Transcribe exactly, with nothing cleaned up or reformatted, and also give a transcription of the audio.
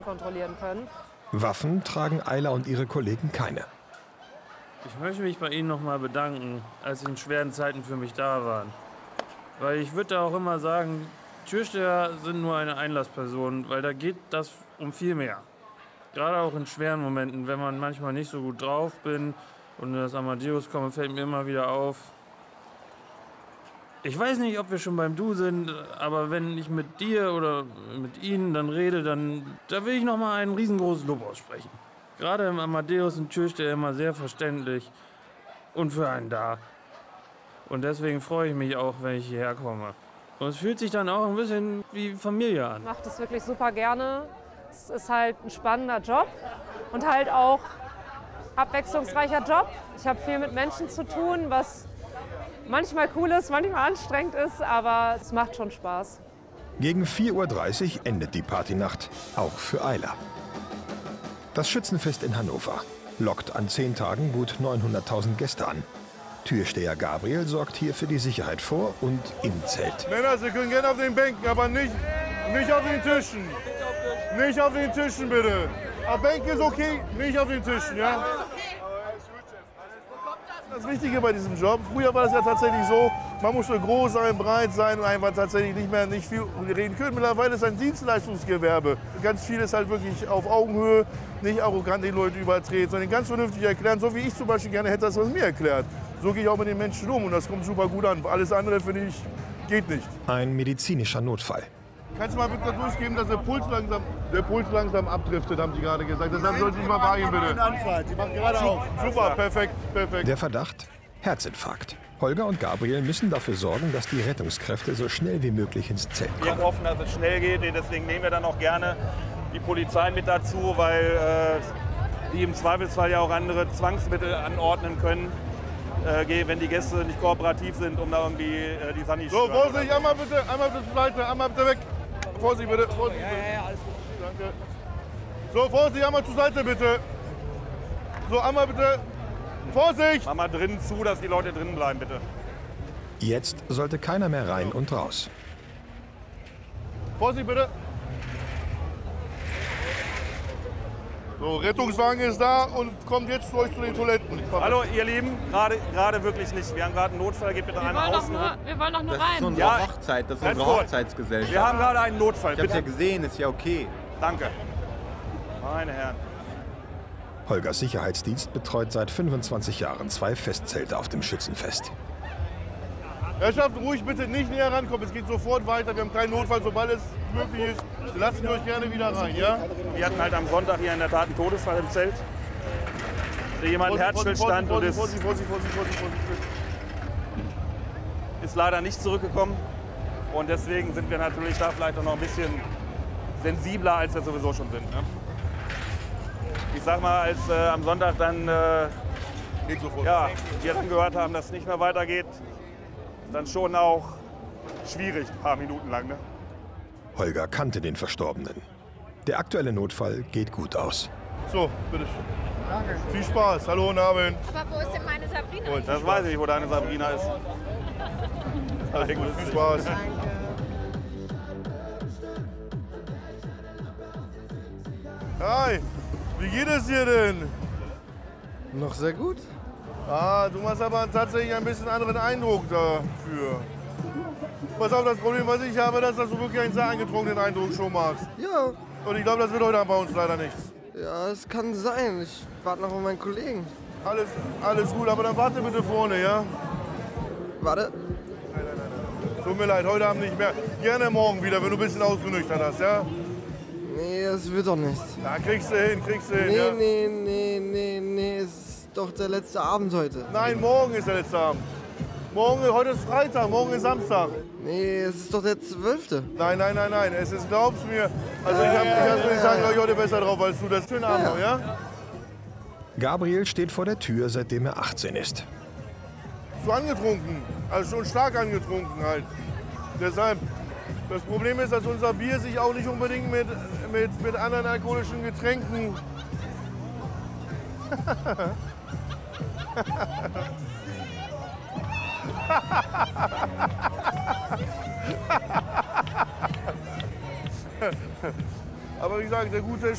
kontrollieren können. Waffen tragen Ayla und ihre Kollegen keine. Ich möchte mich bei Ihnen noch mal bedanken, als Sie in schweren Zeiten für mich da waren. Weil ich würde da auch immer sagen, Türsteher sind nur eine Einlassperson, weil da geht das um viel mehr. Gerade auch in schweren Momenten, wenn man manchmal nicht so gut drauf bin und das Amadeus komme, fällt mir immer wieder auf. Ich weiß nicht, ob wir schon beim Du sind, aber wenn ich mit dir oder mit Ihnen dann rede, dann da will ich noch mal einen riesengroßen Lob aussprechen. Gerade im Amadeus sind Türsteher immer sehr verständlich und für einen da. Und deswegen freue ich mich auch, wenn ich hierher komme. Und es fühlt sich dann auch ein bisschen wie Familie an. Ich mache das wirklich super gerne. Es ist halt ein spannender Job und halt auch abwechslungsreicher Job. Ich habe viel mit Menschen zu tun, was manchmal cool ist, manchmal anstrengend ist, aber es macht schon Spaß. Gegen vier Uhr dreißig endet die Partynacht, auch für Ayla. Das Schützenfest in Hannover lockt an zehn Tagen gut neunhunderttausend Gäste an. Türsteher Gabriel sorgt hier für die Sicherheit vor und im Zelt. Männer, Sie können gerne auf den Bänken, aber nicht, nicht auf den Tischen. Nicht auf den Tischen, bitte. Auf Bänken ist okay, nicht auf den Tischen, ja? Das Wichtige bei diesem Job, früher war das ja tatsächlich so, man musste groß sein, breit sein und einfach tatsächlich nicht mehr nicht viel reden können. Mittlerweile ist es ein Dienstleistungsgewerbe. Ganz viel ist halt wirklich auf Augenhöhe, nicht arrogant den Leuten übertreten, sondern ganz vernünftig erklären, so wie ich zum Beispiel gerne hätte das was mir erklärt. So gehe ich auch mit den Menschen um und das kommt super gut an. Alles andere, finde ich, geht nicht. Ein medizinischer Notfall. Kannst du mal bitte durchgeben, dass der Puls langsam, der Puls langsam abdriftet, haben Sie gerade gesagt. Deshalb sollten Sie mal wagen, bitte. Anfall. Die machen gerade auf. Super, perfekt, perfekt. Der Verdacht? Herzinfarkt. Holger und Gabriel müssen dafür sorgen, dass die Rettungskräfte so schnell wie möglich ins Zelt kommen. Wir hoffen, dass es schnell geht. Deswegen nehmen wir dann auch gerne die Polizei mit dazu, weil äh, die im Zweifelsfall ja auch andere Zwangsmittel anordnen können, äh, wenn die Gäste nicht kooperativ sind, um da irgendwie äh, die Sanni zu So, Vorsicht, einmal bitte, einmal bitte zur Seite, einmal bitte weg. Vorsicht bitte, Vorsicht bitte. Ja, ja, alles gut. Danke. So, Vorsicht, einmal zur Seite bitte. So, einmal bitte. Vorsicht! Mach mal drinnen zu, dass die Leute drinnen bleiben, bitte. Jetzt sollte keiner mehr rein und raus. Vorsicht bitte. So, Rettungswagen ist da und kommt jetzt zu euch zu den Toiletten. Hallo, ihr Lieben, gerade gerade wirklich nicht. Wir haben gerade einen Notfall, geht bitte Wir einmal wollen, doch außen. nur, wir wollen doch nur Das ist rein. unsere Ja, Hochzeit, das ist ganz unsere kurz. Hochzeitsgesellschaft. Wir haben gerade einen Notfall, Ich hab's ja bitte. gesehen, ist ja okay. Danke. Meine Herren. Holgers Sicherheitsdienst betreut seit fünfundzwanzig Jahren zwei Festzelte auf dem Schützenfest. Herrschaften, ruhig bitte nicht näher rankommen. Es geht sofort weiter. Wir haben keinen Notfall, sobald es möglich ist. Lassen wir euch gerne wieder rein, ja? Wir hatten halt am Sonntag hier in der Tat einen Todesfall im Zelt. Da jemand Herzstillstand und ist, Vorsicht, Vorsicht, Vorsicht, Vorsicht, Vorsicht. ist leider nicht zurückgekommen. Und deswegen sind wir natürlich da vielleicht auch noch ein bisschen sensibler, als wir sowieso schon sind. Ne? Ich sag mal, als äh, am Sonntag dann äh, ja, wir dann gehört haben, dass es nicht mehr weitergeht, ist dann schon auch schwierig, ein paar Minuten lang. Ne? Holger kannte den Verstorbenen. Der aktuelle Notfall geht gut aus. So, bitteschön. Danke. Viel Spaß. Hallo, guten Abend. Aber wo ist denn meine Sabrina? Und Das weiß ich, wo deine Sabrina ist. alles gut, viel Spaß. Hi, wie geht es dir denn? Noch sehr gut. Ah, du machst aber tatsächlich ein bisschen anderen Eindruck dafür. Pass auf, das Problem, was ich habe, ist, dass du wirklich einen sehr eingetrunkenen Eindruck schon machst. Ja, Und ich glaube, das wird heute bei uns leider nichts. ja, es kann sein. Ich warte noch auf meinen Kollegen. Alles, alles gut, aber dann warte bitte vorne, ja? Warte. Tut mir leid, heute Abend nicht mehr. Gerne morgen wieder, wenn du ein bisschen ausgenüchtert hast, ja? Nee, es wird doch nichts. Ja, kriegst du hin, kriegst du hin, Nee, ja? nee, nee, nee, nee. Es ist doch der letzte Abend heute. Nein, morgen ist der letzte Abend. Morgen, heute ist Freitag, morgen ist Samstag. Nee, es ist doch der zwölfte. Nein, nein, nein, nein, es ist, glaubst mir. Also ich habe, ich muss sagen, glaube ich, heute besser drauf als du. Das schönen Abend noch, ja? Gabriel steht vor der Tür, seitdem er achtzehn ist. Zu angetrunken, also schon stark angetrunken halt. Deshalb, das Problem ist, dass unser Bier sich auch nicht unbedingt mit, mit, mit anderen alkoholischen Getränken aber wie gesagt, der gute